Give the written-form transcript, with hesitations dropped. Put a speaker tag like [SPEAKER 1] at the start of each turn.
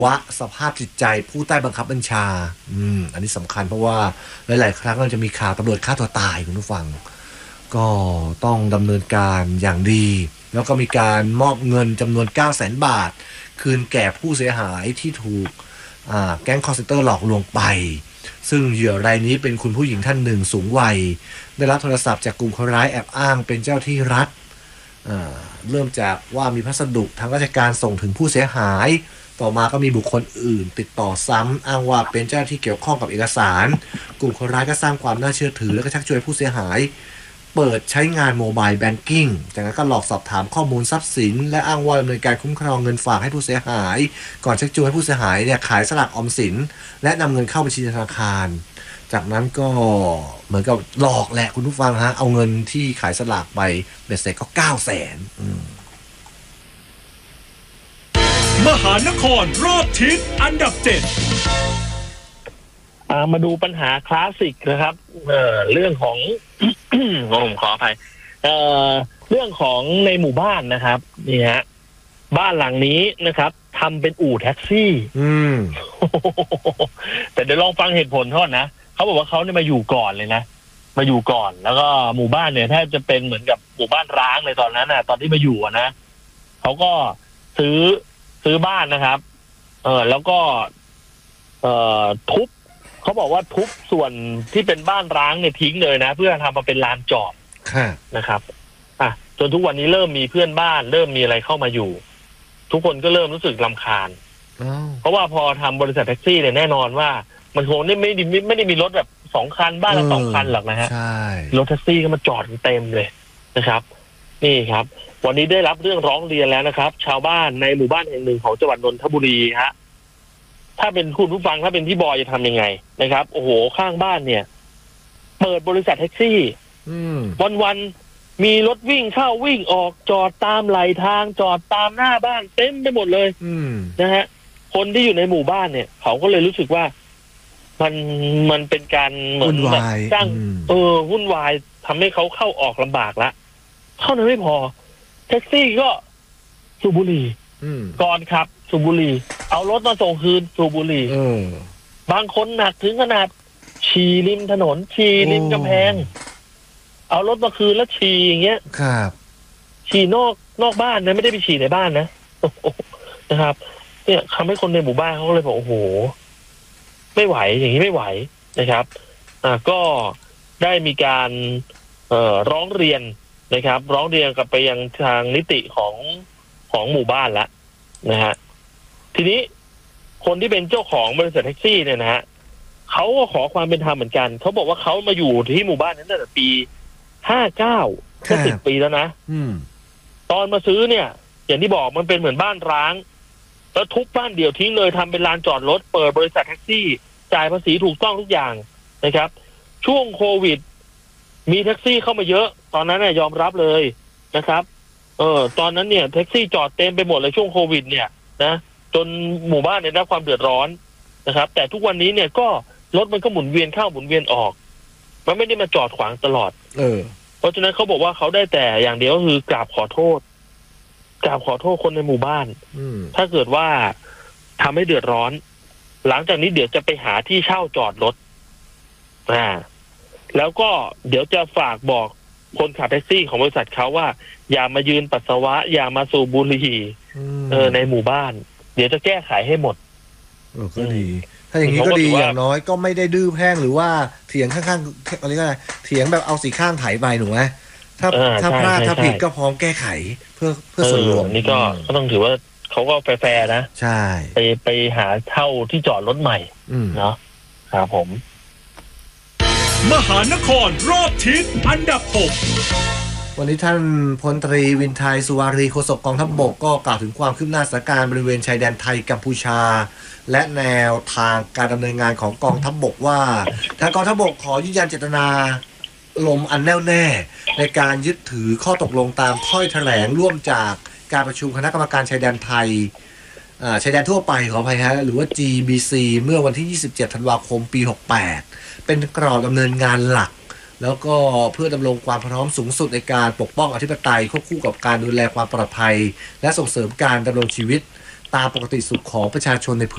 [SPEAKER 1] วะสภาพจิตใจผู้ใต้บังคับบัญชาอันนี้สำคัญเพราะว่าหลายๆครั้งเราจะมีข่าวตำรวจฆ่าตัวตายคุณผู้ฟังก็ต้องดำเนินการอย่างดีแล้วก็มีการมอบเงินจำนวน 900,000 บาทคืนแก่ผู้เสียหายที่ถูกแก๊งคอลเซ็นเตอร์หลอกลวงไปซึ่งเหยื่อรายนี้เป็นคุณผู้หญิงท่านหนึ่งสูงวัยได้รับโทรศัพท์จากกลุ่มคนร้ายแอบอ้างเป็นเจ้าที่รัฐเริ่มจากว่ามีพัสดุทางราชการส่งถึงผู้เสียหายต่อมาก็มีบุคคลอื่นติดต่อซ้ำอ้างว่าเป็นเจ้าหน้าที่เกี่ยวข้องกับเอกสารกลุ่มคนร้ายก็สร้างความน่าเชื่อถือและก็ชักชวนผู้เสียหายเปิดใช้งานโมบายแบงกิ้งจากนั้นก็หลอกสอบถามข้อมูลทรัพย์สินและอ้างว่าดำเนินการคุ้มครองเงินฝากให้ผู้เสียหายก่อนชักชวนให้ผู้เสียหายเนี่ยขายสลากออมสินและนำเงินเข้าบัญชีธนาคารจากนั้นก็เหมือนกับหลอกแหละคุณผู้ฟังฮะเอาเงินที่ขายสลากไปเบ็ดเสร็จก็ 900,000
[SPEAKER 2] มหานครรอบทิศอันดับ7
[SPEAKER 3] มาดูปัญหาคลาสสิกนะครับเรื่องของ ผมขออภัยเรื่องของในหมู่บ้านนะครับนี่ฮะบ้านหลังนี้นะครับทำเป็นอู่แท็กซี่ แต่เดี๋ยวลองฟังเหตุผลเขานะเขาบอกว่าเขาเนี่ยมาอยู่ก่อนเลยนะมาอยู่ก่อนแล้วก็หมู่บ้านเนี่ยแทบจะเป็นเหมือนกับหมู่บ้านร้างเลยตอนนั้นนะตอนที่มาอยู่นะเขาก็ซื้อบ้านนะครับแล้วก็ทุบเขาบอกว่าทุบส่วนที่เป็นบ้านร้างเนี่ยทิ้งเลยนะเพื่อทำมาเป็นลานจอดนะครับจนทุกวันนี้เริ่มมีเพื่อนบ้านเริ่มมีอะไรเข้ามาอยู่ทุกคนก็เริ่มรู้สึกรำคาญเพราะว่าพอทำบริษัทแท็กซี่เนี่ยแน่นอนว่ามันคงไม่ได้มีรถแบบ2 คันบ้านละ2 คันหรอกนะฮะรถแท็กซี่ก็มาจอดเต็มเลยนะครับนี่ครับวันนี้ได้รับเรื่องร้องเรียนแล้วนะครับชาวบ้านในหมู่บ้านแห่งหนึ่งของจังหวัดนนทบุรีฮะถ้าเป็นคุณผู้ฟังถ้าเป็นพี่บอยจะทำยังไงนะครับโอ้โหข้างบ้านเนี่ยเปิดบริษัทแท็กซี่วันมีรถวิ่งเข้าวิ่งออกจอดตามไหลทางจอดตามหน้าบ้านเต็มไปหมดเลยนะฮะคนที่อยู่ในหมู่บ้านเนี่ยเขาก็เลยรู้สึกว่ามันเป็นการเหมือนแบบสร้างวุ่นวายทำให้เขาเข้าออกลำบากละเท่านั้นไม่พอแท็กซี่ก็สูบบุหรี่ก่อนขับสูบบุหรี่เอารถมาส่งคืนสูบบุหรี่บางคนหนักถึงขนาดฉี่ริมถนนฉี่ริมกำแพงเอารถมาคืนแล้วฉี่อย่างเงี้ย
[SPEAKER 1] ครับ
[SPEAKER 3] ฉี่นอกบ้านนะไม่ได้ไปฉี่ในบ้านนะนะครับเนี่ยทำให้คนในหมู่บ้านเขาเลยบอกโอ้โหไม่ไหวอย่างนี้ไม่ไหวนะครับก็ได้มีการร้องเรียนนะครับร้องเรียนกับไปยังทางนิติของหมู่บ้านละนะฮะทีนี้คนที่เป็นเจ้าของบริษัทแท็กซี่เนี่ยนะฮะเขาก็ขอความเป็นธรรมเหมือนกันเขาบอกว่าเขามาอยู่ที่หมู่บ้านนั้นตั้งแต่ปี59ก็10 ปีแล้วนะตอนมาซื้อเนี่ยอย่างที่บอกมันเป็นเหมือนบ้านร้างแล้วทุบบ้านเดี่ยวทิ้งเลยทำเป็นลานจอดรถเปิดบริษัทแท็กซี่จ่ายภาษีถูกต้องทุกอย่างนะครับช่วงโควิดมีแท็กซี่เข้ามาเยอะตอนนั้นเนี่ยยอมรับเลยนะครับตอนนั้นเนี่ยแท็กซี่จอดเต็มไปหมดเลยช่วงโควิดเนี่ยนะจนหมู่บ้านเนี่ยได้รับความเดือดร้อนนะครับแต่ทุกวันนี้เนี่ยก็รถมันก็หมุนเวียนเข้าหมุนเวียนออกมันไม่ได้มาจอดขวางตลอดเพราะฉะนั้นเขาบอกว่าเขาได้แต่อย่างเดียวก็คือกราบขอโทษคนในหมู่บ้านถ้าเกิดว่าทำให้เดือดร้อนหลังจากนี้เดี๋ยวจะไปหาที่เช่าจอดรถแล้วก็เดี๋ยวจะฝากบอกคนขับแท็กซี่ของบริษัทเขาว่าอย่ามายืนปัสสาวะอย่ามาสูบบุหรี่ในหมู่บ้านเดี๋ยวจะแก้ไขให้หมด
[SPEAKER 1] ก็ดีถ้าอย่างนี้ก็ดีอย่างน้อยก็ไม่ได้ดื้อแพ่งหรือว่าเถียงข้างๆอะไรก็ได้เถียงแบบเอาสีข้างไถไปหนูไหมถ้าพลาดถ้าผิดก็พร้อมแก้ไขเพื่อส่วนรวม
[SPEAKER 3] นี่ก็ต้องถือว่าเขาก็แฟร์นะ
[SPEAKER 1] ใช่
[SPEAKER 3] ไปหาเช่าที่จอดรถใหม่เนาะครับผม
[SPEAKER 2] มหานครรอบทิศอันดับ6
[SPEAKER 1] วันนี้ท่านพลตรีวินไทยสุวารีโฆษกกองทัพบกก็กล่าวถึงความคืบหน้าสถานการณ์บริเวณชายแดนไทยกัมพูชาและแนวทางการดำเนินงานของกองทัพบกว่าทางกองทัพบกขอยืนยันเจตนาลมอันแน่วแน่ในการยึดถือข้อตกลงตามถ้อยแถลงร่วมจากการประชุมคณะกรรมการชายแดนไทยชายแดนทั่วไปขออภัยฮะหรือว่า GBC เมื่อวันที่27 ธันวาคมปี68เป็นกรอบดำเนินงานหลักแล้วก็เพื่อดำรงความพร้อมสูงสุดในการปกป้องอธิปไตยควบคู่กับการดูแลความปลอดภัยและส่งเสริมการดำรงชีวิตตามปกติสุขของประชาชนใน